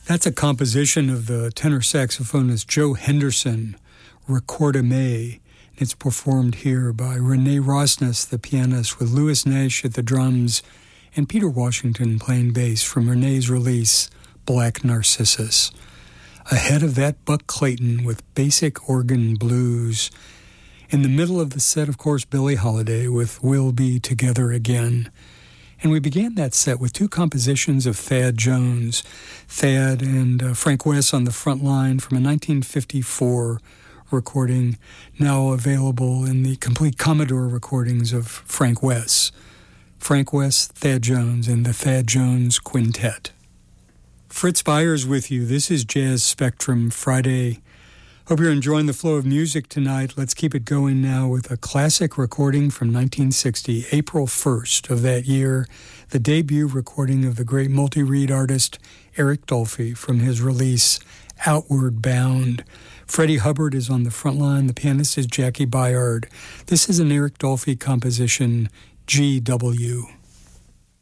That's a composition of the tenor saxophonist Joe Henderson, Recorda Me. It's performed here by Renee Rosnes, the pianist, with Louis Nash at the drums and Peter Washington playing bass from Renee's release, Black Narcissus. Ahead of that, Buck Clayton with Basic Organ Blues. In the middle of the set, of course, Billie Holiday with We'll Be Together Again. And we began that set with two compositions of Thad Jones. Thad and Frank Wess on the front line from a 1954 recording, now available in the complete Commodore recordings of Frank Wess. Frank Wess, Thad Jones, and the Thad Jones Quintet. Fritz Byers with you. This is Jazz Spectrum Friday. Hope you're enjoying the flow of music tonight. Let's keep it going now with a classic recording from 1960, April 1st of that year, the debut recording of the great multi-reed artist Eric Dolphy from his release Outward Bound. Freddie Hubbard is on the front line. The pianist is Jackie Byard. This is an Eric Dolphy composition, GW.